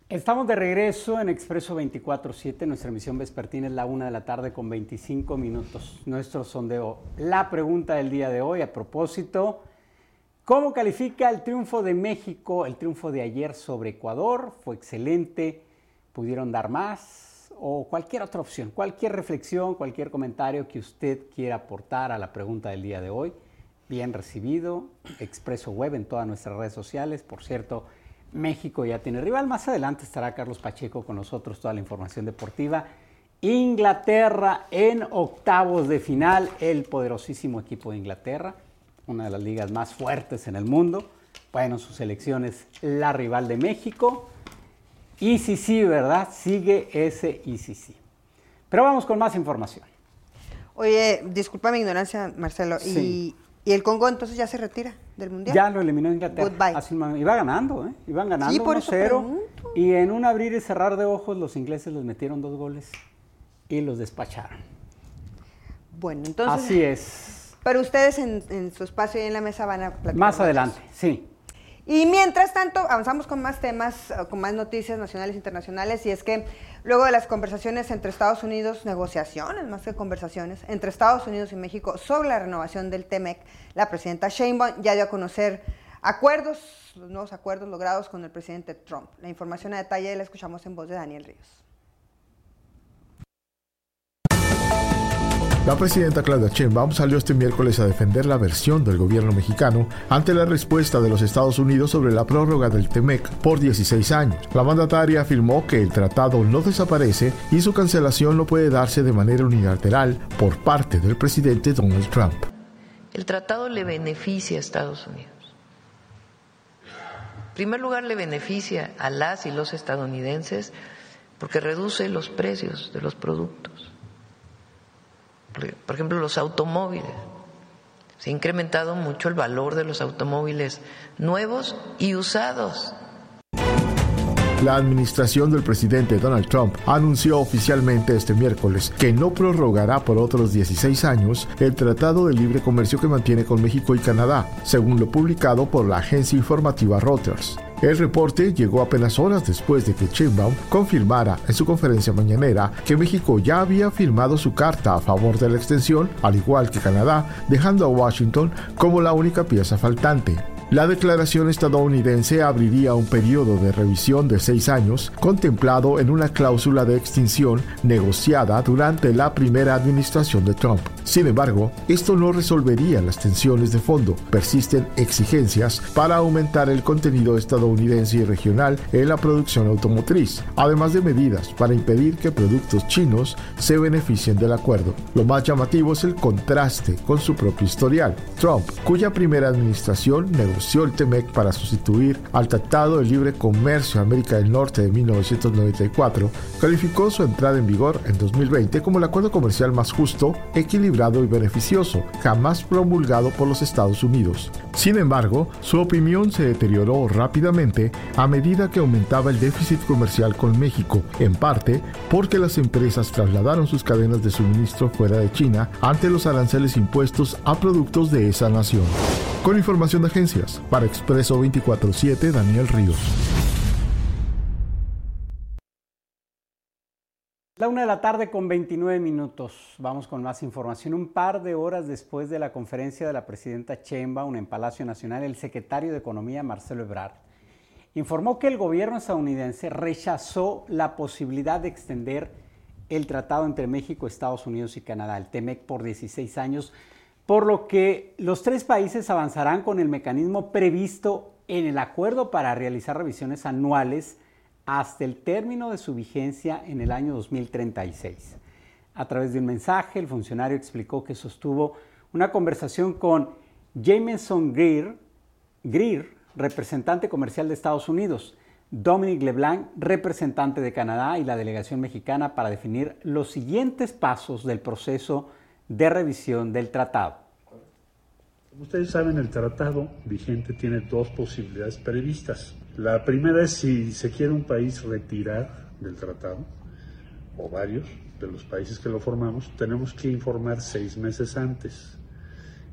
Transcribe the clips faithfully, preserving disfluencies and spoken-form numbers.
Estamos de regreso en Expreso veinticuatro siete, nuestra emisión vespertina es la una de la tarde con veinticinco minutos. Nuestro sondeo, la pregunta del día de hoy a propósito, ¿cómo califica el triunfo de México, el triunfo de ayer sobre Ecuador? ¿Fue excelente? ¿Pudieron dar más? O cualquier otra opción, cualquier reflexión, cualquier comentario que usted quiera aportar a la pregunta del día de hoy, bien recibido. Expreso Web en todas nuestras redes sociales, por cierto. México ya tiene rival. Más adelante estará Carlos Pacheco con nosotros, toda la información deportiva. Inglaterra en octavos de final, el poderosísimo equipo de Inglaterra, una de las ligas más fuertes en el mundo. Bueno, su selección es la rival de México. I C C, ¿verdad? Sigue ese I C C. Pero vamos con más información. Oye, disculpa mi ignorancia, Marcelo, sí. y... ¿Y el Congo entonces ya se retira del Mundial? Ya lo eliminó Inglaterra. Así, iba ganando, ¿eh? Iban ganando sí, uno cero. Y en un abrir y cerrar de ojos, los ingleses les metieron dos goles y los despacharon. Bueno, entonces... Así es. Pero ustedes en, en su espacio y en la mesa van a platicar. Más adelante, sí. Y mientras tanto, avanzamos con más temas, con más noticias nacionales e internacionales, y es que luego de las conversaciones entre Estados Unidos, negociaciones más que conversaciones, entre Estados Unidos y México sobre la renovación del T M E C, la presidenta Sheinbaum ya dio a conocer acuerdos, los nuevos acuerdos logrados con el presidente Trump. La información a detalle la escuchamos en voz de Daniel Ríos. La presidenta Claudia Sheinbaum salió este miércoles a defender la versión del gobierno mexicano ante la respuesta de los Estados Unidos sobre la prórroga del T M E C por dieciséis años. La mandataria afirmó que el tratado no desaparece y su cancelación no puede darse de manera unilateral por parte del presidente Donald Trump. El tratado le beneficia a Estados Unidos. En primer lugar, le beneficia a las y los estadounidenses porque reduce los precios de los productos. Por ejemplo, los automóviles. Se ha incrementado mucho el valor de los automóviles nuevos y usados. La administración del presidente Donald Trump anunció oficialmente este miércoles que no prorrogará por otros dieciséis años el Tratado de Libre Comercio que mantiene con México y Canadá, según lo publicado por la agencia informativa Reuters. El reporte llegó apenas horas después de que Sheinbaum confirmara en su conferencia mañanera que México ya había firmado su carta a favor de la extensión, al igual que Canadá, dejando a Washington como la única pieza faltante. La declaración estadounidense abriría un periodo de revisión de seis años, contemplado en una cláusula de extinción negociada durante la primera administración de Trump. Sin embargo, esto no resolvería las tensiones de fondo. Persisten exigencias para aumentar el contenido estadounidense y regional en la producción automotriz, además de medidas para impedir que productos chinos se beneficien del acuerdo. Lo más llamativo es el contraste con su propio historial. Trump, cuya primera administración negoció el T M E C para sustituir al Tratado de Libre Comercio de América del Norte de mil novecientos noventa y cuatro, calificó su entrada en vigor en dos mil veinte como el acuerdo comercial más justo, equilibrado y beneficioso jamás promulgado por los Estados Unidos. Sin embargo, su opinión se deterioró rápidamente a medida que aumentaba el déficit comercial con México, en parte porque las empresas trasladaron sus cadenas de suministro fuera de China ante los aranceles impuestos a productos de esa nación. Con información de agencias, para Expreso veinticuatro siete, Daniel Ríos. La una de la tarde con veintinueve minutos. Vamos con más información. Un par de horas después de la conferencia de la presidenta Sheinbaum en Palacio Nacional, el secretario de Economía, Marcelo Ebrard, informó que el gobierno estadounidense rechazó la posibilidad de extender el tratado entre México, Estados Unidos y Canadá, el T M E C, por dieciséis años, por lo que los tres países avanzarán con el mecanismo previsto en el acuerdo para realizar revisiones anuales hasta el término de su vigencia en el año dos mil treinta y seis. A través de un mensaje, el funcionario explicó que sostuvo una conversación con Jameson Greer, Greer, representante comercial de Estados Unidos, Dominic LeBlanc, representante de Canadá, y la delegación mexicana para definir los siguientes pasos del proceso de revisión del tratado. Como ustedes saben, el tratado vigente tiene dos posibilidades previstas. La primera es si se quiere un país retirar del tratado, o varios de los países que lo formamos, tenemos que informar seis meses antes.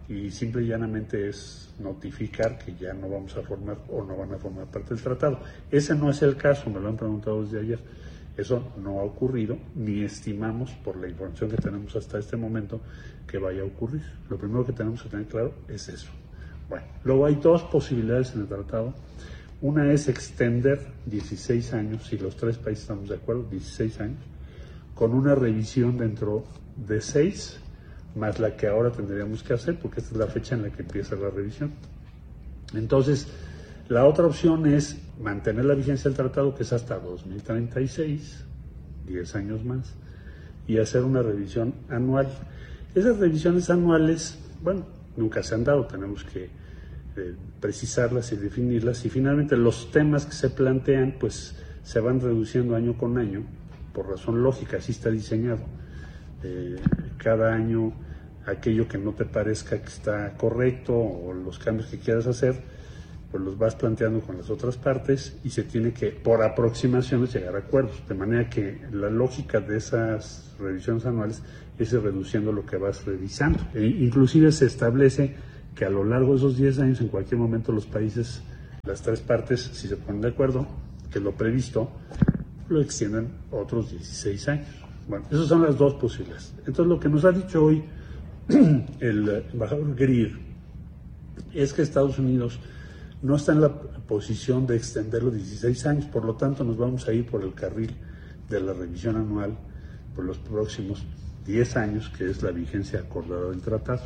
y simple y llanamente es notificar que ya no vamos a formar o no van a formar parte del tratado. Ese no es el caso, me lo han preguntado desde ayer. Eso no ha ocurrido, ni estimamos, por la información que tenemos hasta este momento, que vaya a ocurrir. Lo primero que tenemos que tener claro es eso. Bueno, luego hay dos posibilidades en el tratado. Una es extender dieciséis años, si los tres países estamos de acuerdo, dieciséis años, con una revisión dentro de seis, más la que ahora tendríamos que hacer, porque esta es la fecha en la que empieza la revisión. Entonces, la otra opción es mantener la vigencia del tratado, que es hasta dos mil treinta y seis, diez años más, y hacer una revisión anual. Esas revisiones anuales, bueno, nunca se han dado, tenemos que eh, precisarlas y definirlas, y finalmente los temas que se plantean, pues se van reduciendo año con año, por razón lógica, así está diseñado. Eh, cada año aquello que no te parezca que está correcto o los cambios que quieras hacer, pues los vas planteando con las otras partes y se tiene que, por aproximaciones, llegar a acuerdos, de manera que la lógica de esas revisiones anuales es ir reduciendo lo que vas revisando. E inclusive se establece que a lo largo de esos diez años, en cualquier momento los países, las tres partes, si se ponen de acuerdo, que lo previsto, lo extiendan otros dieciséis años. Bueno, esas son las dos posibilidades. Entonces, lo que nos ha dicho hoy el embajador Greer es que Estados Unidos no está en la posición de extender los dieciséis años, por lo tanto nos vamos a ir por el carril de la revisión anual por los próximos diez años, que es la vigencia acordada del tratado.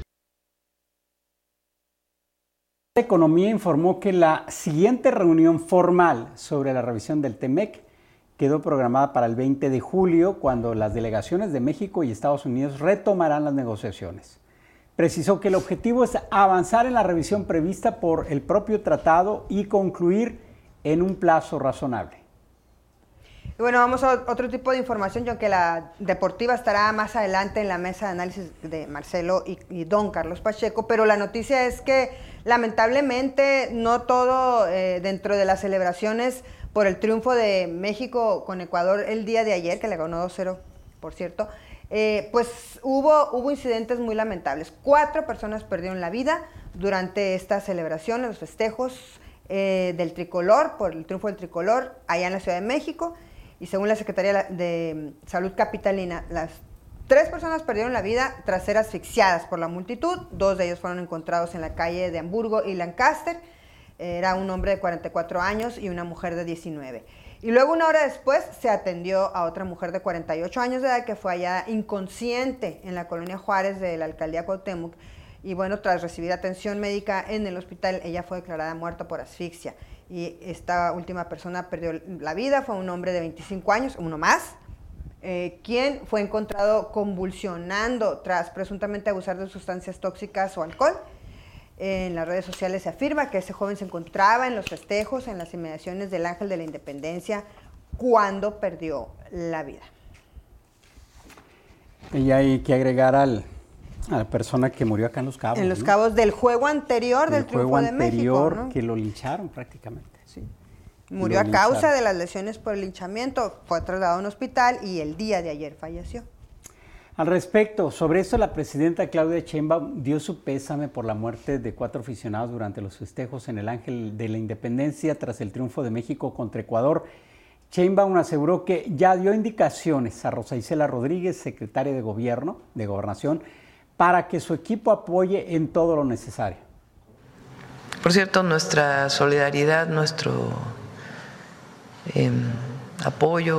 La Economía informó que la siguiente reunión formal sobre la revisión del TEMEC quedó programada para el veinte de julio, cuando las delegaciones de México y Estados Unidos retomarán las negociaciones. Precisó que el objetivo es avanzar en la revisión prevista por el propio tratado y concluir en un plazo razonable. Y bueno, vamos a otro tipo de información, yo que la deportiva estará más adelante en la mesa de análisis de Marcelo y, y don Carlos Pacheco, pero la noticia es que lamentablemente no todo eh, dentro de las celebraciones por el triunfo de México con Ecuador el día de ayer, que le ganó dos cero, por cierto, eh, pues hubo, hubo incidentes muy lamentables. Cuatro personas perdieron la vida durante esta celebración, los festejos eh, del tricolor, por el triunfo del tricolor allá en la Ciudad de México, y según la Secretaría de Salud Capitalina, las tres personas perdieron la vida tras ser asfixiadas por la multitud. Dos de ellos fueron encontrados en la calle de Hamburgo y Lancaster. Era un hombre de cuarenta y cuatro años y una mujer de diecinueve. Y luego, una hora después, se atendió a otra mujer de cuarenta y ocho años de edad que fue hallada inconsciente en la colonia Juárez de la alcaldía Cuauhtémoc. Y bueno, tras recibir atención médica en el hospital, ella fue declarada muerta por asfixia. Y esta última persona perdió la vida, fue un hombre de veinticinco años, uno más, eh, quien fue encontrado convulsionando tras presuntamente abusar de sustancias tóxicas o alcohol. En las redes sociales se afirma que ese joven se encontraba en los festejos en las inmediaciones del Ángel de la Independencia cuando perdió la vida. Y hay que agregar al, a la persona que murió acá en Los Cabos. En Los ¿no? Cabos del juego anterior del, del triunfo juego de anterior, México, ¿no? Que lo lincharon prácticamente. Sí. Murió a causa de las lesiones por el linchamiento, fue trasladado a un hospital y el día de ayer falleció. Al respecto, sobre esto, la presidenta Claudia Sheinbaum dio su pésame por la muerte de cuatro aficionados durante los festejos en el Ángel de la Independencia tras el triunfo de México contra Ecuador. Sheinbaum aseguró que ya dio indicaciones a Rosa Isela Rodríguez, secretaria de Gobierno, de Gobernación, para que su equipo apoye en todo lo necesario. Por cierto, nuestra solidaridad, nuestro eh, apoyo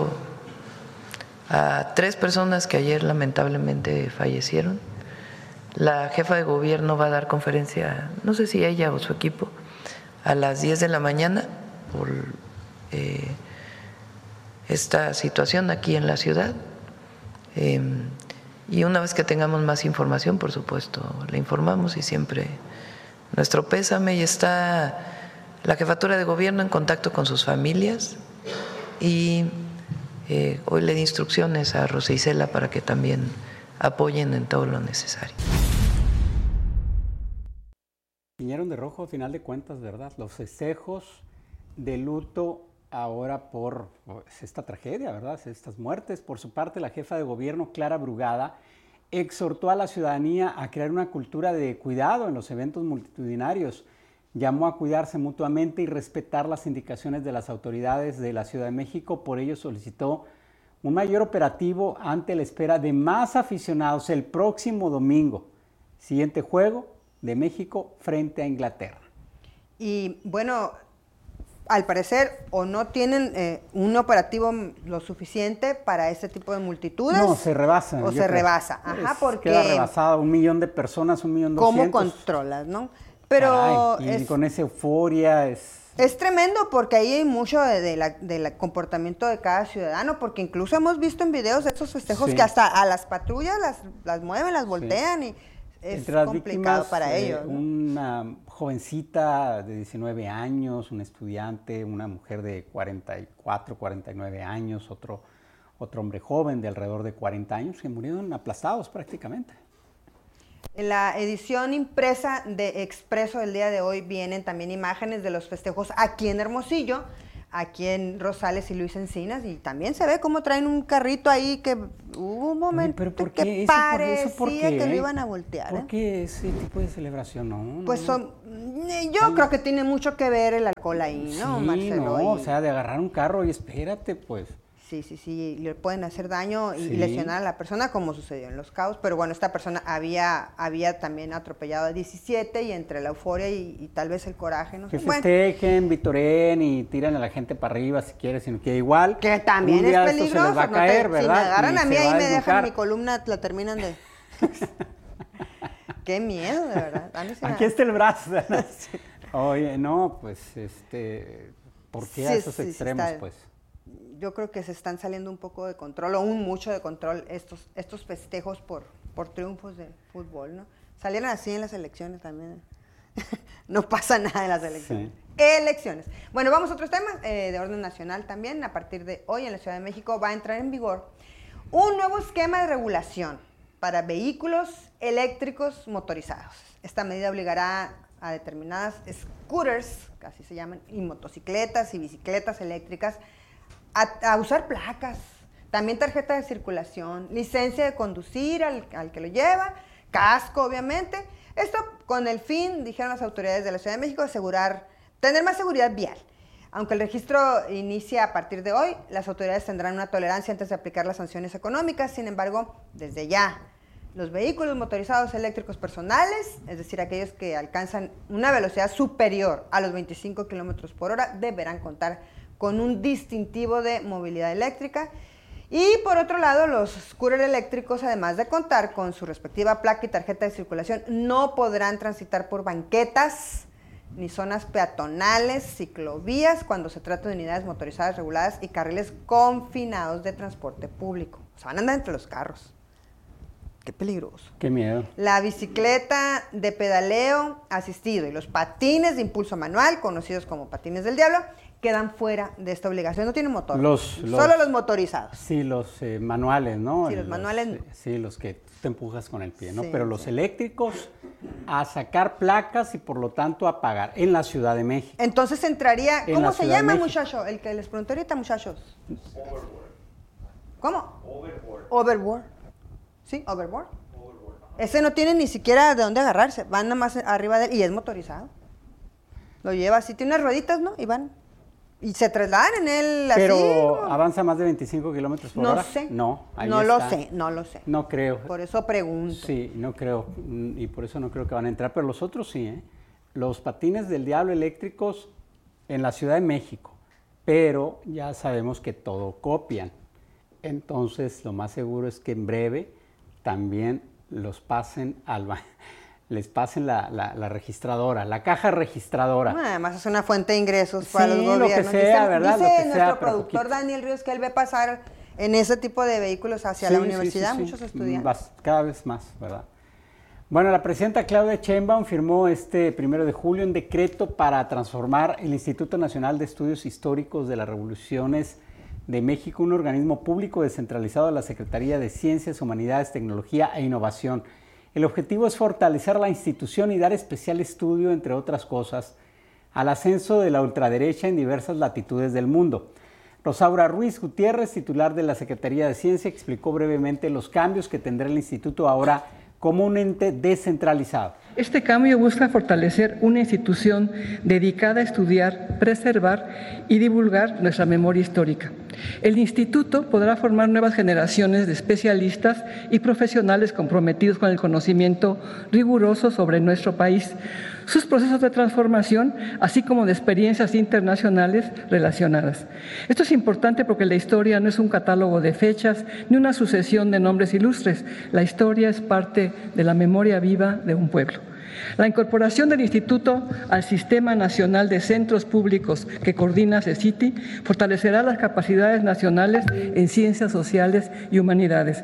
a tres personas que ayer lamentablemente fallecieron. La jefa de gobierno va a dar conferencia, no sé si ella o su equipo, a las diez de la mañana por eh, esta situación aquí en la ciudad. Eh, y una vez que tengamos más información, por supuesto, le informamos y siempre nuestro pésame. Y está la jefatura de gobierno en contacto con sus familias y Eh, hoy le di instrucciones a Rosa Isela para que también apoyen en todo lo necesario. Vinieron de rojo a final de cuentas, ¿verdad? Los festejos de luto ahora por esta tragedia, ¿verdad? Estas muertes. Por su parte, la jefa de gobierno, Clara Brugada, exhortó a la ciudadanía a crear una cultura de cuidado en los eventos multitudinarios. Llamó a cuidarse mutuamente y respetar las indicaciones de las autoridades de la Ciudad de México. Por ello solicitó un mayor operativo ante la espera de más aficionados el próximo domingo. Siguiente juego de México frente a Inglaterra. Y bueno, al parecer o no tienen eh, un operativo lo suficiente para este tipo de multitudes. No, se rebasa. O se creo. rebasa, ajá, es, porque... Queda rebasado, un millón de personas, un millón doscientos. ¿Cómo controlas, no? Pero... Caray, y es, con esa euforia es... Es tremendo porque ahí hay mucho de, de la, del comportamiento de cada ciudadano, porque incluso hemos visto en videos de esos festejos sí. que hasta a las patrullas las, las mueven, las voltean sí. y es Entre las complicado víctimas, para eh, ellos. ¿no? Una jovencita de diecinueve años, un estudiante, una mujer de cuarenta y cuatro, cuarenta y nueve años, otro, otro hombre joven de alrededor de cuarenta años que murieron aplastados prácticamente. En la edición impresa de Expreso del día de hoy vienen también imágenes de los festejos aquí en Hermosillo, aquí en Rosales y Luis Encinas, y también se ve cómo traen un carrito ahí que hubo un momento Oye, ¿pero que eso, parecía por, eso por qué? que lo iban a voltear. ¿Por ¿eh? qué ese tipo de celebración? No, no, pues son, yo Ay. creo que tiene mucho que ver el alcohol ahí, ¿no, sí, Marcelo? no, y... o sea, de agarrar un carro y espérate, pues. Sí, sí, sí, le pueden hacer daño y sí. lesionar a la persona como sucedió en Los Cabos, pero bueno, esta persona había, había también atropellado a diecisiete y entre la euforia y, y tal vez el coraje, no que sé. Que festejen, bueno. vitoren y tiran a la gente para arriba si quieres, sino que igual que también un día es peligroso, se les va a no caer, te, ¿verdad? Si me agarran y a mí ahí a me dejan mi columna, la terminan de... Qué miedo, de verdad. Aquí está el brazo. Oye, no, pues, este, ¿por qué sí, a esos sí, extremos, sí está... pues? Yo creo que se están saliendo un poco de control, o un mucho de control, estos, estos festejos por, por triunfos de fútbol, ¿no? Salieron así en las elecciones también. No pasa nada en las elecciones. Sí. Elecciones. Bueno, vamos a otros temas eh, de orden nacional también. A partir de hoy en la Ciudad de México va a entrar en vigor un nuevo esquema de regulación para vehículos eléctricos motorizados. Esta medida obligará a determinadas scooters, que así se llaman, y motocicletas y bicicletas eléctricas A, a usar placas, también tarjeta de circulación, licencia de conducir al, al que lo lleva, casco obviamente. Esto con el fin, dijeron las autoridades de la Ciudad de México, de asegurar, tener más seguridad vial. Aunque el registro inicia a partir de hoy, las autoridades tendrán una tolerancia antes de aplicar las sanciones económicas. Sin embargo, desde ya, los vehículos motorizados eléctricos personales, es decir, aquellos que alcanzan una velocidad superior a los veinticinco kilómetros por hora, deberán contar con un distintivo de movilidad eléctrica. Y por otro lado, los scooters eléctricos, además de contar con su respectiva placa y tarjeta de circulación, no podrán transitar por banquetas ni zonas peatonales, ciclovías, cuando se trata de unidades motorizadas reguladas y carriles confinados de transporte público. O sea, van a andar entre los carros. Qué peligroso. Qué miedo. La bicicleta de pedaleo asistido y los patines de impulso manual, conocidos como patines del diablo, quedan fuera de esta obligación. No tienen motor. Los, solo los, los motorizados. Sí, los eh, manuales, ¿no? Sí, los, los manuales. Eh, sí, los que te empujas con el pie, ¿no? Sí, Pero los sí. eléctricos a sacar placas y por lo tanto a pagar en la Ciudad de México. Entonces entraría, En ¿cómo la se Ciudad de llama, México. muchacho? El que les pregunté ahorita, muchachos. Overboard. ¿Cómo? Overboard. Overboard. ¿Sí? Overboard. Overboard. Ese no tiene ni siquiera de dónde agarrarse. Van nada más arriba de él y es motorizado. Lo lleva así, tiene unas rueditas, ¿no? Y van. Y se trasladan en él así. Pero ¿no? avanza más de veinticinco kilómetros por No hora. sé. No, ahí No está. lo sé, no lo sé. No creo. Por eso pregunto. Sí, no creo. Y por eso no creo que van a entrar. Pero los otros sí, ¿eh? Los patines del diablo eléctricos en la Ciudad de México. Pero ya sabemos que todo copian. Entonces, lo más seguro es que en breve también los pasen al ba- les pasen la, la, la registradora, la caja registradora. No, además es una fuente de ingresos Sí, para los lo que gobiernos. sea, dice ¿verdad? dice Lo que nuestro sea, pero productor poquito. Daniel Ríos que él ve pasar en ese tipo de vehículos hacia Sí, la sí, universidad sí, sí. muchos estudiantes. Bas- cada vez más, ¿verdad? Bueno, la presidenta Claudia Sheinbaum firmó este primero de julio un decreto para transformar el Instituto Nacional de Estudios Históricos de las Revoluciones de México, un organismo público descentralizado de la Secretaría de Ciencias, Humanidades, Tecnología e Innovación. El objetivo es fortalecer la institución y dar especial estudio, entre otras cosas, al ascenso de la ultraderecha en diversas latitudes del mundo. Rosaura Ruiz Gutiérrez, titular de la Secretaría de Ciencia, explicó brevemente los cambios que tendrá el instituto ahora como un ente descentralizado. Este cambio busca fortalecer una institución dedicada a estudiar, preservar y divulgar nuestra memoria histórica. El instituto podrá formar nuevas generaciones de especialistas y profesionales comprometidos con el conocimiento riguroso sobre nuestro país, sus procesos de transformación, así como de experiencias internacionales relacionadas. Esto es importante porque la historia no es un catálogo de fechas ni una sucesión de nombres ilustres. La historia es parte de la memoria viva de un pueblo. La incorporación del Instituto al Sistema Nacional de Centros Públicos que coordina CECITI fortalecerá las capacidades nacionales en ciencias sociales y humanidades.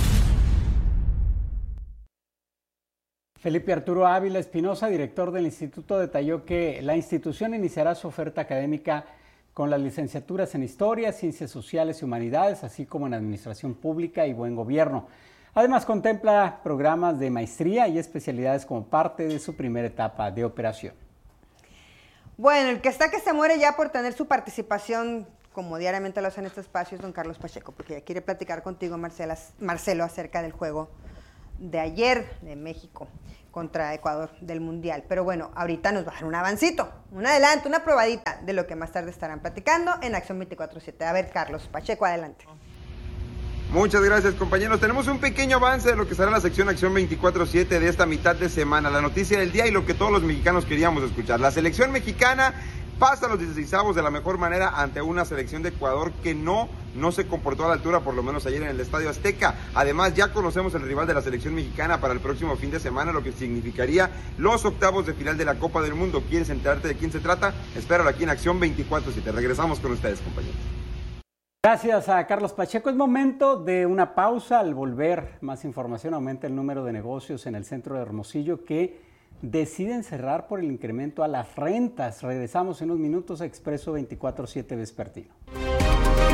Felipe Arturo Ávila Espinosa, director del instituto, detalló que la institución iniciará su oferta académica con las licenciaturas en Historia, Ciencias Sociales y Humanidades, así como en Administración Pública y Buen Gobierno. Además, contempla programas de maestría y especialidades como parte de su primera etapa de operación. Bueno, el que está que se muere ya por tener su participación, como diariamente lo hace en este espacio, es don Carlos Pacheco, porque ya quiere platicar contigo, Marcela, Marcelo, acerca del juego de ayer de México contra Ecuador del Mundial. Pero bueno, ahorita nos va a dar un avancito, un adelanto, una probadita de lo que más tarde estarán platicando en Acción veinticuatro siete. A ver, Carlos Pacheco, adelante. Muchas gracias, compañeros. Tenemos un pequeño avance de lo que será la sección Acción veinticuatro siete de esta mitad de semana, la noticia del día y lo que todos los mexicanos queríamos escuchar. La selección mexicana pasa a los dieciseisavos de la mejor manera ante una selección de Ecuador que no, no se comportó a la altura, por lo menos ayer en el Estadio Azteca. Además, ya conocemos el rival de la selección mexicana para el próximo fin de semana, lo que significaría los octavos de final de la Copa del Mundo. ¿Quieres enterarte de quién se trata? Espéralo aquí en Acción veinticuatro siete. Regresamos con ustedes, compañeros. Gracias a Carlos Pacheco. Es momento de una pausa. Al volver, más información. Aumenta el número de negocios en el centro de Hermosillo que deciden cerrar por el incremento a las rentas. Regresamos en unos minutos a Expreso veinticuatro siete Vespertino.